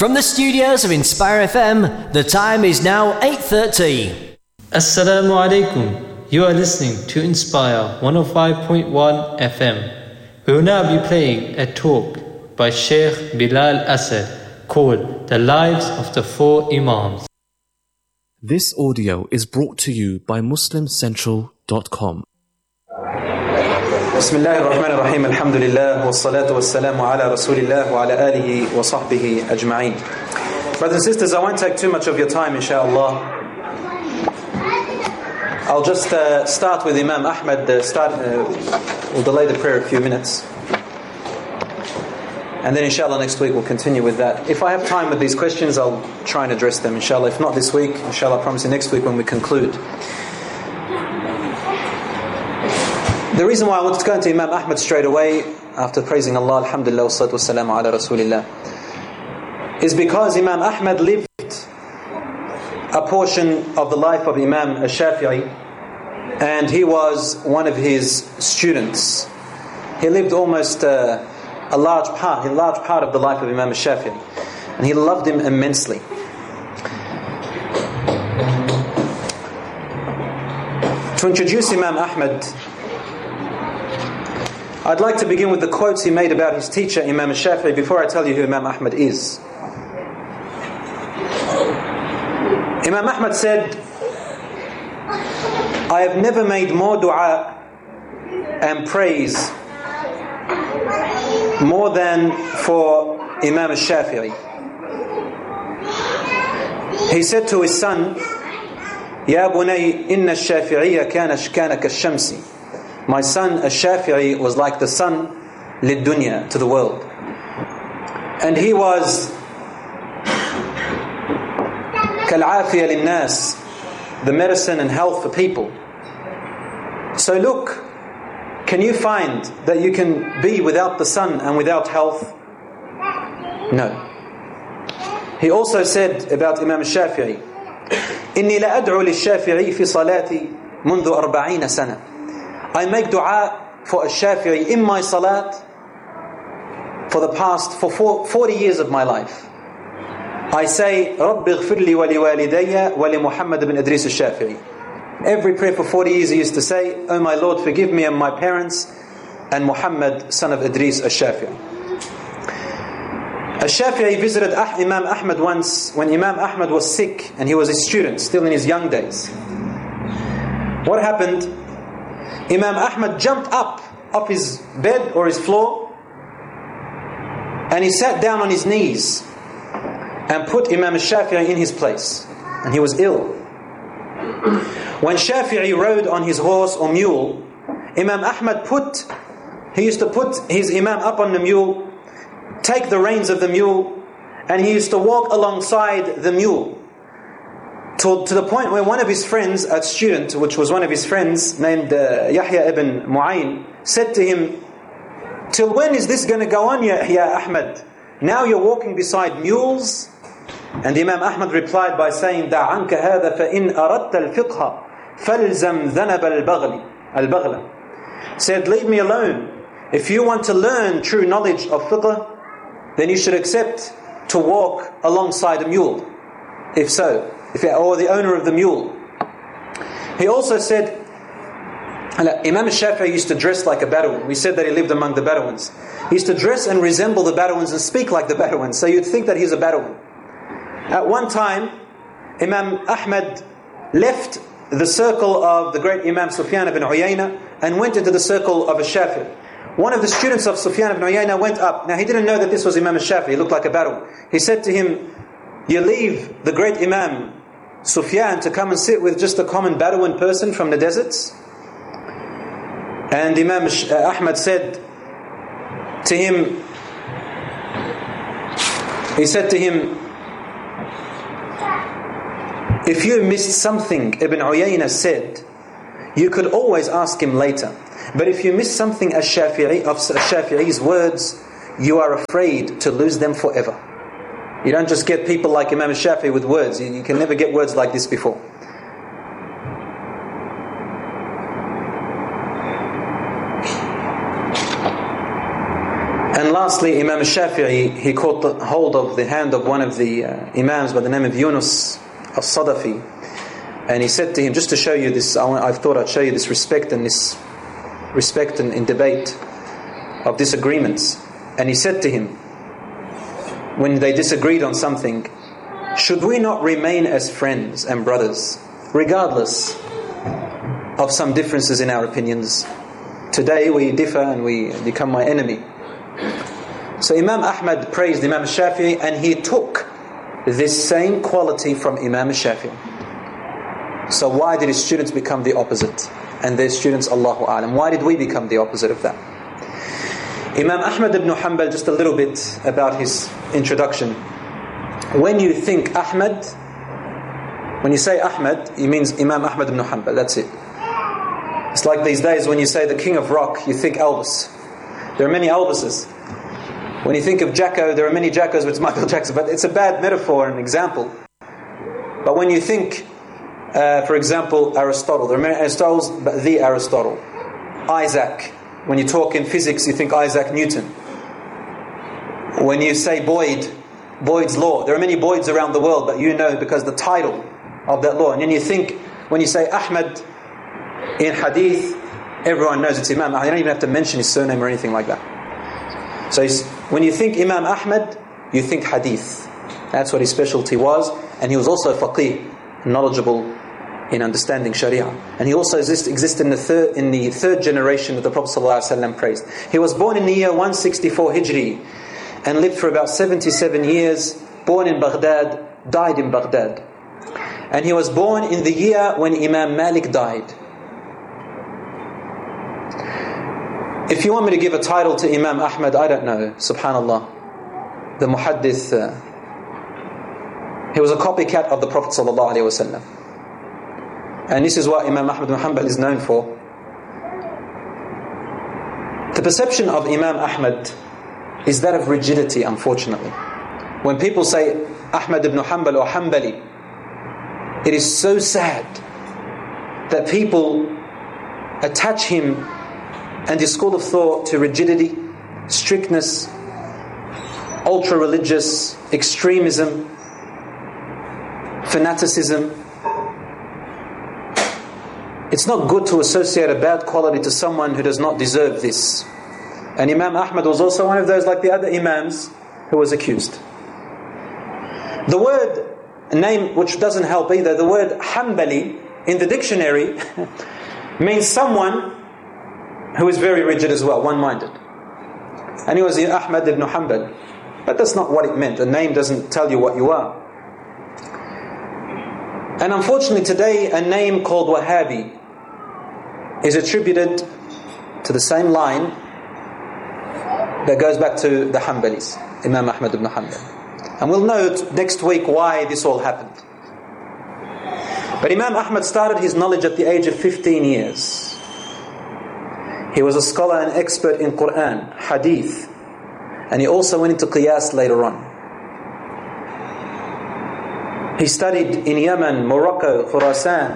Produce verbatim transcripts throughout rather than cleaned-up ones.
From the studios of Inspire F M, the time is now eight thirty. Assalamu alaikum. You are listening to Inspire one oh five point one F M. We will now be playing a talk by Sheikh Bilal Asad called The Lives of the Four Imams. This audio is brought to you by Muslim Central dot com. بسم الله الرحمن الرحيم الحمد لله والصلاة والسلام على رسول الله وعلى آله وصحبه أجمعين. Brothers and sisters, I won't take too much of your time, inshallah. I'll just uh, start with Imam Ahmad. Uh, start. Uh, we'll delay the prayer a few minutes, and then inshallah next week we'll continue with that. If I have time with these questions, I'll try and address them, inshallah. If not this week, inshallah, I promise you next week when we conclude. The reason why I wanted to go into Imam Ahmad straight away, after praising Allah, alhamdulillah, wassalatu wassalamu ala rasulillah, is because Imam Ahmad lived a portion of the life of Imam al-Shafi'i, and he was one of his students. He lived almost uh, a large part, a large part of the life of Imam al-Shafi'i, and he loved him immensely. To introduce Imam Ahmad, I'd like to begin with the quotes he made about his teacher, Imam al-Shafi'i, before I tell you who Imam Ahmad is. Imam Ahmad said, I have never made more dua and praise more than for Imam al-Shafi'i. He said to his son, Ya bunay, inna al-Shafi'iyya kana kana kashamsi. My son al-Shafi'i was like the sun lid-dunya, to the world. And he was kal-afiyya lin-nas, the medicine and health for people. So look, can you find that you can be without the sun and without health? No. He also said about Imam al-Shafi'i, إني لأدعو للشافعي في صلاتي منذ أربعين سنة. I make dua for al-Shafi'i in my salat for the past, for forty years of my life. I say, رَبِّ اغْفِرْ لِي وَلِوَالِدَيَّ وَلِمُحَمَّدْ بن إدريس al-Shafi'i. Every prayer for forty years he used to say, Oh my Lord, forgive me and my parents and Muhammad, son of Idris al-Shafi'i. Al-Shafi'i visited Imam Ahmad once when Imam Ahmad was sick and he was a student, still in his young days. What happened? Imam Ahmad jumped up off his bed or his floor and he sat down on his knees and put Imam al-Shafi'i in his place, and he was ill. When Shafi'i rode on his horse or mule, Imam Ahmad put he used to put his Imam up on the mule, take the reins of the mule, and he used to walk alongside the mule to, to the point where one of his friends, a student which was one of his friends named uh, Yahya ibn Mu'ayn, said to him, till when is this going to go on, ya, ya Ahmad? Now you're walking beside mules? And Imam Ahmad replied by saying, دَعْ عَنْكَ هَذَا فَإِنْ أَرَدْتَ الْفِقْهَ فَالْزَمْ ذَنَبَ الْبَغْلِ الْبَغْلَ said, leave me alone. If you want to learn true knowledge of fiqh, then you should accept to walk alongside a mule. If so, if or the owner of the mule. He also said, Imam al-Shafi'i used to dress like a Bedouin. We said that he lived among the Bedouins. He used to dress and resemble the Bedouins and speak like the Bedouins. So you'd think that he's a Bedouin. At one time, Imam Ahmad left the circle of the great Imam Sufyan ibn Uyayna and went into the circle of al-Shafi'i. One of the students of Sufyan ibn Uyayna went up. Now he didn't know that this was Imam al-Shafi'i. He looked like a Bedouin. He said to him, you leave the great Imam Sufyan to come and sit with just a common Bedouin person from the deserts? And Imam Ahmad said to him, he said to him, if you missed something Ibn Uyayna said, you could always ask him later. But if you miss something as Shafi'i, of Shafi'i's words, you are afraid to lose them forever. You don't just get people like Imam al-Shafi'i with words. You, you can never get words like this before. And last lastly, Imam al-Shafi'i, he caught the hold of the hand of one of the uh, Imams by the name of Yunus al-Sadafi, and he said to him, just to show you this, I, want, I thought I'd show you this respect and this respect in, in debate of disagreements. And he said to him, when they disagreed on something, should we not remain as friends and brothers, regardless of some differences in our opinions? Today we differ and we become my enemy. So Imam Ahmad praised Imam Shafi'i, and he took this same quality from Imam Shafi'i. So why did his students become the opposite? And their students, Allahu A'lam. Why did we become the opposite of that? Imam Ahmad ibn Hanbal, just a little bit about his introduction. When you think Ahmad, when you say Ahmad, it means Imam Ahmad ibn Hanbal, that's it. It's like these days when you say the king of rock, you think Elvis. There are many Elvises. When you think of Jacko, there are many Jackos, it's Michael Jackson, but it's a bad metaphor and example. But when you think, uh, for example, Aristotle, there are many Aristotles, but the Aristotle. Isaac, when you talk in physics, you think Isaac Newton. When you say Boyd, Boyd's law, there are many Boyds around the world, but you know because the title of that law. And then you think, when you say Ahmad in hadith, everyone knows it's Imam. I don't even have to mention his surname or anything like that. So when you think Imam Ahmad, you think hadith. That's what his specialty was. And he was also faqih, knowledgeable in understanding Sharia. And he also exist, existed in the, third, in the third generation that the Prophet ﷺ praised. He was born in the year one sixty-four Hijri and lived for about seventy-seven years, born in Baghdad, died in Baghdad. And he was born in the year when Imam Malik died. If you want me to give a title to Imam Ahmad, I don't know, subhanallah. The muhaddith, uh, he was a copycat of the Prophet ﷺ. And this is what Imam Ahmad bin Hanbal is known for. The perception of Imam Ahmad is that of rigidity, unfortunately. When people say Ahmad ibn Hanbal or Hanbali, it is so sad that people attach him and his school of thought to rigidity, strictness, ultra-religious, extremism, fanaticism. It's not good to associate a bad quality to someone who does not deserve this. And Imam Ahmad was also one of those, like the other Imams, who was accused. The word, name which doesn't help either, the word Hanbali in the dictionary means someone who is very rigid as well, one-minded. And he was Ahmad ibn Hanbal. But that's not what it meant. The name doesn't tell you what you are. And unfortunately today, a name called Wahhabi is attributed to the same line that goes back to the Hanbalis, Imam Ahmad ibn Hanbal. And we'll note next week why this all happened. But Imam Ahmad started his knowledge at the age of fifteen years. He was a scholar and expert in Quran, Hadith, and he also went into Qiyas later on. He studied in Yemen, Morocco, Khurasan.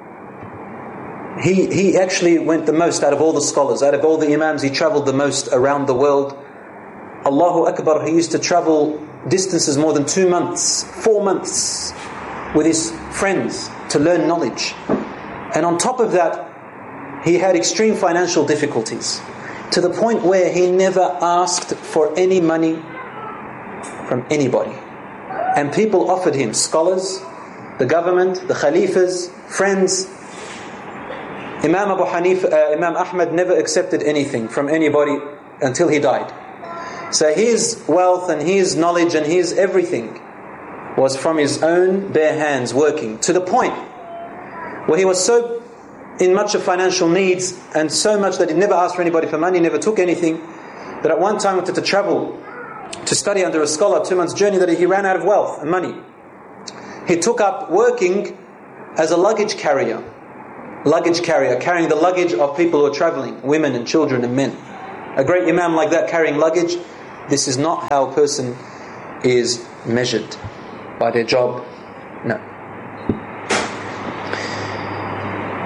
He, he actually went the most out of all the scholars, out of all the Imams, he travelled the most around the world. Allahu Akbar, he used to travel distances more than two months, four months with his friends to learn knowledge. And on top of that, he had extreme financial difficulties, to the point where he never asked for any money from anybody. And people offered him, scholars, the government, the Khalifas, friends. Imam Abu Hanifa, uh, Imam Ahmad never accepted anything from anybody until he died. So his wealth and his knowledge and his everything was from his own bare hands working, to the point where he was so in much of financial needs, and so much that he never asked for anybody for money, never took anything, that at one time wanted to travel to study under a scholar, two months journey, that he ran out of wealth and money. He took up working as a luggage carrier, luggage carrier, carrying the luggage of people who are traveling, women and children and men. A great Imam like that carrying luggage, this is not how a person is measured, by their job, no.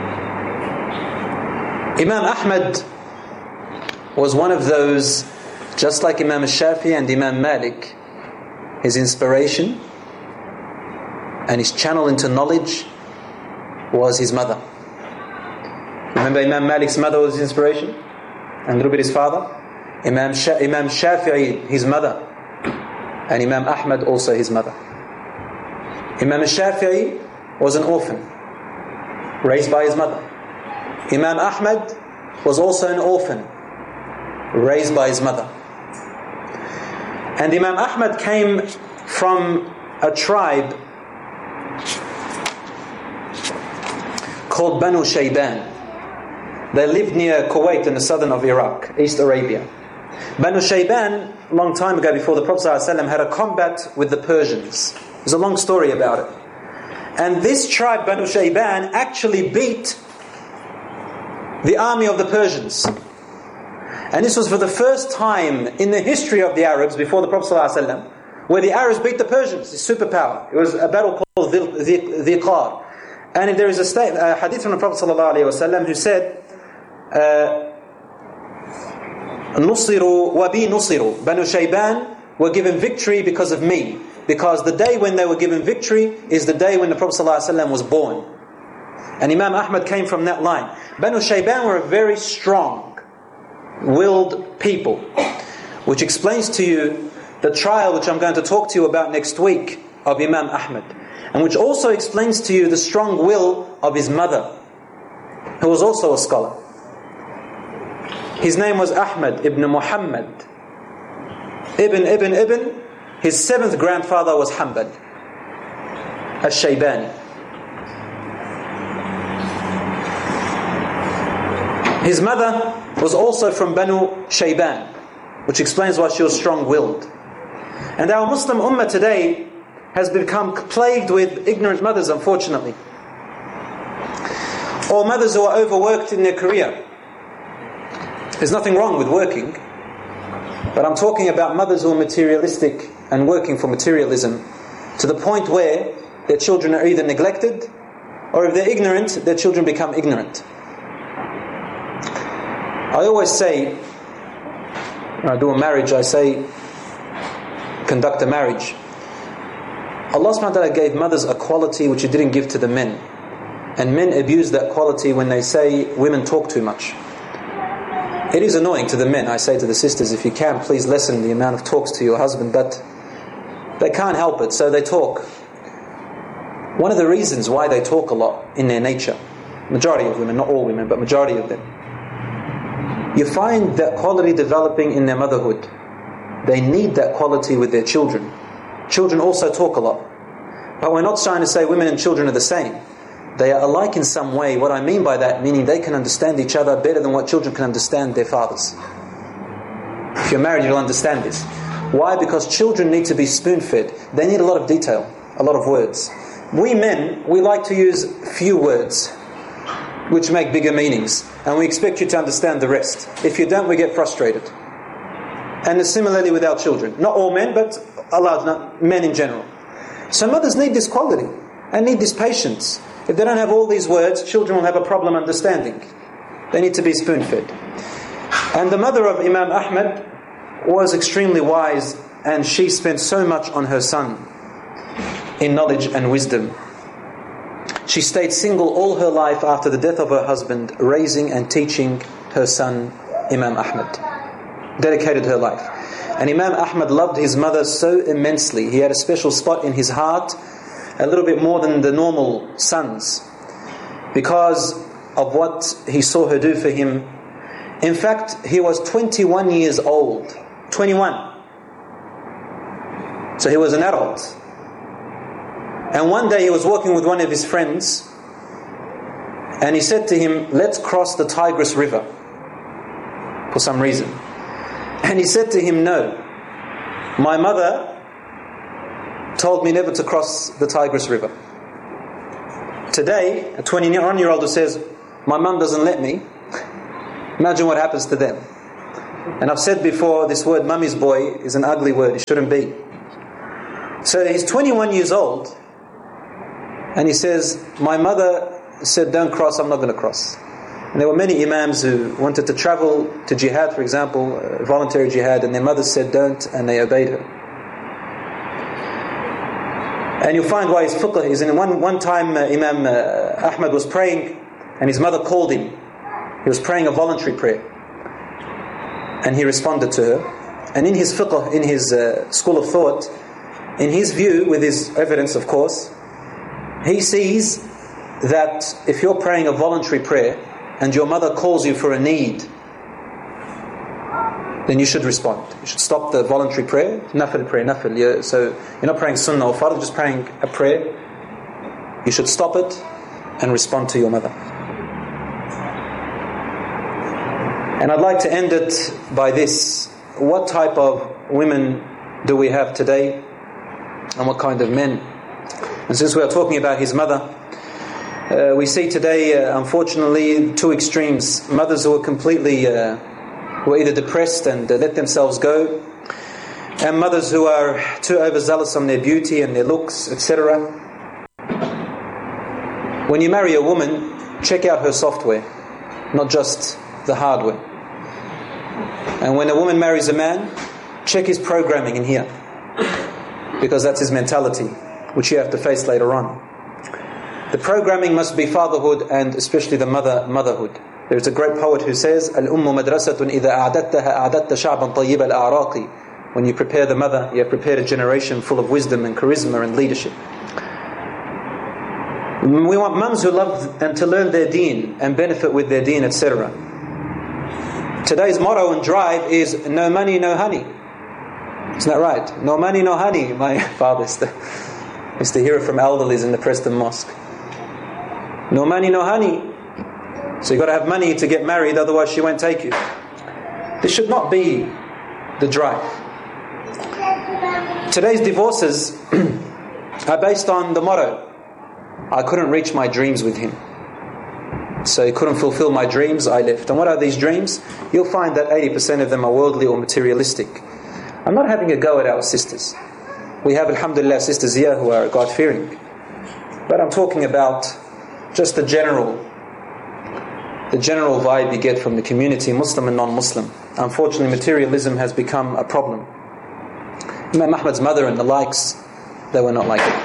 Imam Ahmad was one of those Just like Imam Shafi'i and Imam Malik, his inspiration and his channel into knowledge was his mother. Remember Imam Malik's mother was his inspiration? And a little bit his father? Imam, Sha- Imam Shafi'i, his mother. And Imam Ahmad also his mother. Imam Shafi'i was an orphan, raised by his mother. Imam Ahmad was also an orphan, raised by his mother. And Imam Ahmad came from a tribe called Banu Shayban. They lived near Kuwait in the southern of Iraq, East Arabia. Banu Shayban, a long time ago before the Prophet ﷺ, had a combat with the Persians. There's a long story about it. And this tribe, Banu Shayban, actually beat the army of the Persians. And this was for the first time in the history of the Arabs before the Prophet ﷺ, where the Arabs beat the Persians, the superpower. It was a battle called Dhiqar. And if there is a, state, a hadith from the Prophet ﷺ who said, Nusiru wa bi nusiru. Banu Shayban were given victory because of me. Because the day when they were given victory is the day when the Prophet ﷺ was born. And Imam Ahmad came from that line. Banu Shayban were a very strong-willed people, which explains to you the trial which I'm going to talk to you about next week of Imam Ahmad, and which also explains to you the strong will of his mother, who was also a scholar. His name was Ahmad ibn Muhammad ibn ibn ibn. His seventh grandfather was Hanbal al-Shaybani. His mother was also from Banu Shayban, which explains why she was strong-willed. And our Muslim ummah today has become plagued with ignorant mothers, unfortunately. Or mothers who are overworked in their career. There's nothing wrong with working, but I'm talking about mothers who are materialistic and working for materialism, to the point where their children are either neglected, or if they're ignorant, their children become ignorant. I always say, when I do a marriage, I say, conduct a marriage. Allah subhanahu wa ta'ala gave mothers a quality which He didn't give to the men. And men abuse that quality when they say women talk too much. It is annoying to the men. I say to the sisters, if you can, please lessen the amount of talks to your husband, but they can't help it, so they talk. One of the reasons why they talk a lot in their nature, majority of women, not all women, but majority of them, you find that quality developing in their motherhood. They need that quality with their children. Children also talk a lot. But we're not trying to say women and children are the same. They are alike in some way. What I mean by that, meaning they can understand each other better than what children can understand their fathers. If you're married, you'll understand this. Why? Because children need to be spoon-fed. They need a lot of detail, a lot of words. We men, we like to use few words, which make bigger meanings. And we expect you to understand the rest. If you don't, we get frustrated. And similarly with our children. Not all men, but a large number, men in general. So mothers need this quality and need this patience. If they don't have all these words, children will have a problem understanding. They need to be spoon-fed. And the mother of Imam Ahmad was extremely wise, and she spent so much on her son in knowledge and wisdom. She stayed single all her life after the death of her husband, raising and teaching her son Imam Ahmad. Dedicated her life. And Imam Ahmad loved his mother so immensely. He had a special spot in his heart, a little bit more than the normal sons, because of what he saw her do for him. In fact, he was twenty-one years old. twenty-one. So he was an adult. And one day he was walking with one of his friends, and he said to him, let's cross the Tigris River, for some reason. And he said to him, no, my mother told me never to cross the Tigris River. Today, a twenty-one-year-old who says, my mum doesn't let me, imagine what happens to them. And I've said before, this word mummy's boy is an ugly word, it shouldn't be. So he's twenty-one years old, and he says, my mother said don't cross, I'm not going to cross. And there were many imams who wanted to travel to jihad, for example, uh, voluntary jihad, and their mothers said don't, and they obeyed her. And you'll find why his fiqh is in one, one time uh, Imam uh, Ahmad was praying, and his mother called him. He was praying a voluntary prayer. And he responded to her. And in his fiqh, in his uh, school of thought, in his view, with his evidence of course, he sees that if you're praying a voluntary prayer, and your mother calls you for a need, then you should respond. You should stop the voluntary prayer, nafil prayer, nafil. Yeah, so you're not praying sunnah or fard, just praying a prayer. You should stop it and respond to your mother. And I'd like to end it by this. What type of women do we have today? And what kind of men? And since we are talking about his mother, Uh, we see today, uh, unfortunately, two extremes. Mothers who are completely, uh, who are either depressed and uh, let themselves go, and mothers who are too overzealous on their beauty and their looks, et cetera. When you marry a woman, check out her software, not just the hardware. And when a woman marries a man, check his programming in here, because that's his mentality, which you have to face later on. The programming must be fatherhood, and especially the mother motherhood. There's a great poet who says, "Al-ummu madrasatun idha a'adattaha a'adatta sha'ban tayyib al-a'raqi." When you prepare the mother, you have prepared a generation full of wisdom and charisma and leadership. We want mums who love and to learn their deen and benefit with their deen, et cetera. Today's motto and drive is no money, no honey. Isn't that right? No money, no honey. My father used to, used to hear it from elderlies in the Preston Mosque. No money, no honey. So you've got to have money to get married, otherwise she won't take you. This should not be the drive. Today's divorces are based on the motto, I couldn't reach my dreams with him. So he couldn't fulfill my dreams, I left. And what are these dreams? You'll find that eighty percent of them are worldly or materialistic. I'm not having a go at our sisters. We have, alhamdulillah, sisters here who are God-fearing. But I'm talking about just the general, the general vibe you get from the community, Muslim and non-Muslim. Unfortunately, materialism has become a problem. Imam Ahmad's mother and the likes, they were not like it.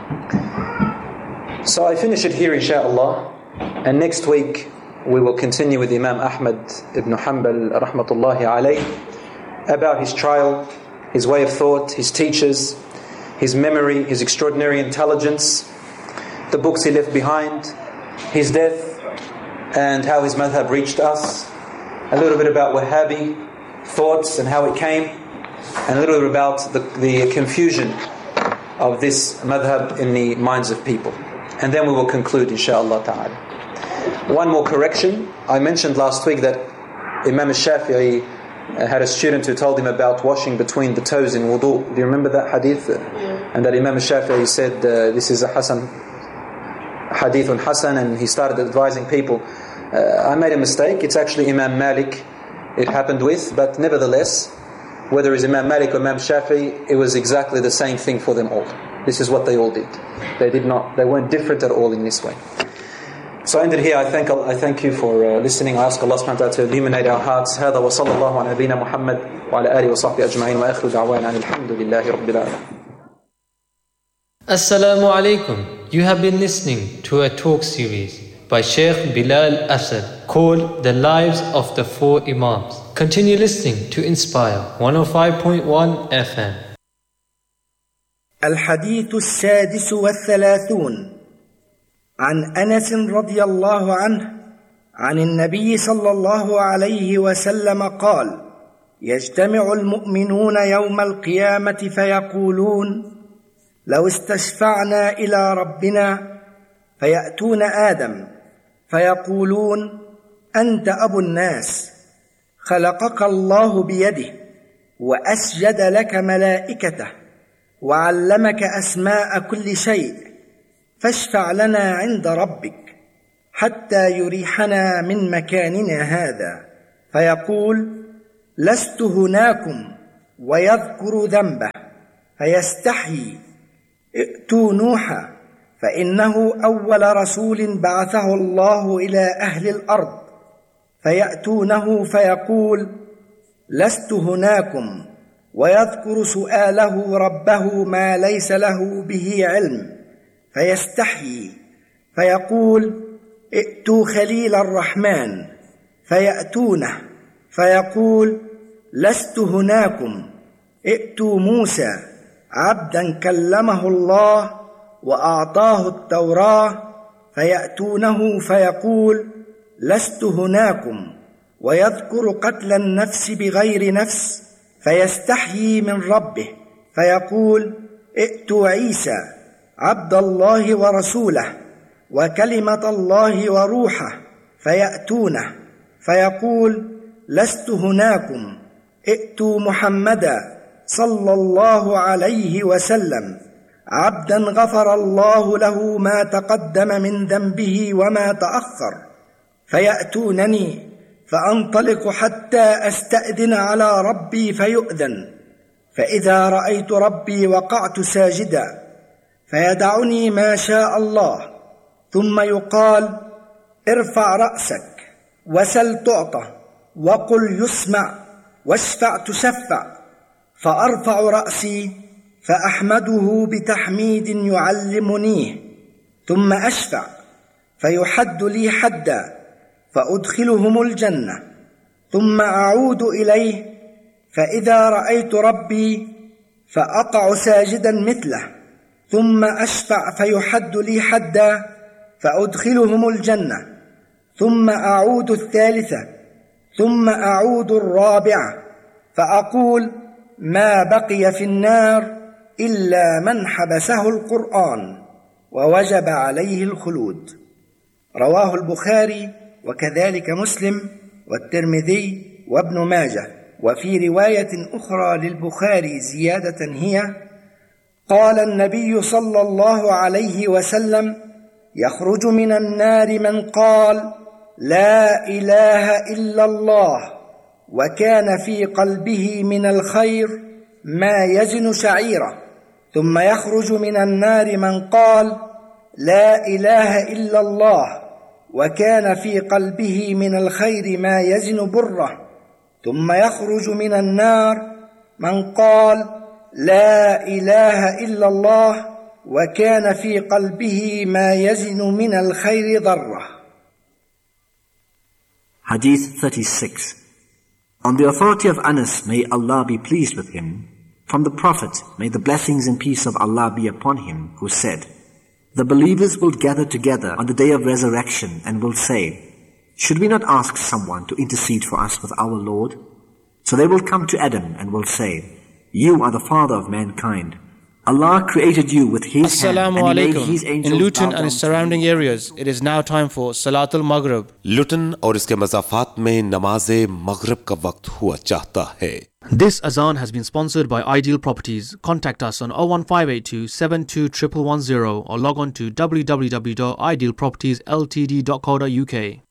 So I finish it here, inshaAllah. And next week, we will continue with Imam Ahmad ibn Hanbal, rahmatullahi alayh, about his trial, his way of thought, his teachers, his memory, his extraordinary intelligence, the books he left behind, his death, and how his madhab reached us, a little bit about Wahhabi thoughts and how it came, and a little bit about the, the confusion of this madhab in the minds of people. And then we will conclude, inshaAllah ta'ala. One more correction. I mentioned last week that Imam al-Shafi'i had a student who told him about washing between the toes in wudu. Do you remember that hadith? Yeah. And that Imam al-Shafi'i said, uh, this is a Hasan, hadithun Hasan, and he started advising people. Uh, I made a mistake. It's actually Imam Malik it happened with, but nevertheless, whether it's Imam Malik or Imam Shafi'i, it was exactly the same thing for them all. This is what they all did. They did not, they weren't different at all in this way. So I ended here. I thank I thank you for uh, listening. I ask Allah subhanahu wa ta'ala to illuminate our hearts. هذا وصلى الله على نبينا محمد وعلى آله وصحبه أجمعين وآخر دعوانا الحمد لله رب العالمين. Assalamu alaikum. You have been listening to a talk series by Sheikh Bilal Asad called The Lives of the Four Imams. Continue listening to Inspire one oh five point one F M. الحديث السادس والثلاثون عن أنس رضي الله عنه عن النبي صلى الله عليه وسلم قال: يجتمع المؤمنون يوم القيامة فيقولون: لو استشفعنا إلى ربنا، فيأتون آدم فيقولون: أنت أبو الناس، خلقك الله بيده، وأسجد لك ملائكته، وعلمك أسماء كل شيء، فاشفع لنا عند ربك حتى يريحنا من مكاننا هذا. فيقول: لست هناكم، ويذكر ذنبه، فيستحيي: ائتوا نوحا، فإنه أول رسول بعثه الله إلى أهل الأرض، فيأتونه فيقول لست هناكم، ويذكر سؤاله ربه ما ليس له به علم، فيستحيي فيقول ائتوا خليل الرحمن، فيأتونه فيقول لست هناكم، ائتوا موسى عبدا كلمه الله وأعطاه التوراة، فيأتونه فيقول لست هناكم، ويذكر قتل النفس بغير نفس، فيستحيي من ربه فيقول ائتوا عيسى عبد الله ورسوله وكلمة الله وروحه، فيأتونه فيقول لست هناكم، ائتوا محمدا صلى الله عليه وسلم عبدا غفر الله له ما تقدم من ذنبه وما تأخر، فيأتونني فأنطلق حتى أستأذن على ربي فيؤذن، فإذا رأيت ربي وقعت ساجدا، فيدعني ما شاء الله، ثم يقال ارفع رأسك وسل تعطى وقل يسمع واشفع تشفع، فأرفع رأسي فأحمده بتحميد يعلمنيه، ثم أشفع فيحد لي حدا فأدخلهم الجنة، ثم أعود إليه فإذا رأيت ربي فأقع ساجدا مثله، ثم أشفع فيحد لي حدا فأدخلهم الجنة، ثم أعود الثالثة، ثم أعود الرابعة فأقول ما بقي في النار إلا من حبسه القرآن ووجب عليه الخلود. رواه البخاري وكذلك مسلم والترمذي وابن ماجه. وفي رواية أخرى للبخاري زيادة هي: قال النبي صلى الله عليه وسلم: يخرج من النار من قال لا إله إلا الله وكان في قلبه من الخير ما يزن شعيرة، ثم يخرج من النار من قال لا إله إلا الله وكان في قلبه من الخير ما يزن بره، ثم يخرج من النار من قال لا إله إلا الله وكان في قلبه ما يزن من الخير ذرة. Hadith thirty-six. On the authority of Anas, may Allah be pleased with him, from the Prophet, may the blessings and peace of Allah be upon him, who said, the believers will gather together on the day of resurrection and will say, should we not ask someone to intercede for us with our Lord? So they will come to Adam and will say, you are the father of mankind. Allah created you with His hand and He made His angels. In Luton and its surrounding areas, it is now time for Salatul Maghrib. Luton और इसके मज़ाफ़ात में नमाज़े मग़रिब का वक्त हुआ चाहता है. This azan has been sponsored by Ideal Properties. Contact us on oh one five eight two seven two one one one zero or log on to w w w dot ideal properties l t d dot co dot u k.